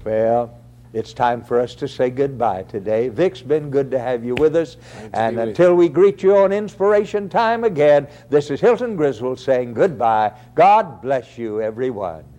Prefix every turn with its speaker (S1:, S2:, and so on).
S1: Well, it's time for us to say goodbye today. Vic's been good to have you with us. And until we greet you on Inspiration Time again, this is Hilton Griswold saying goodbye. God bless you, everyone.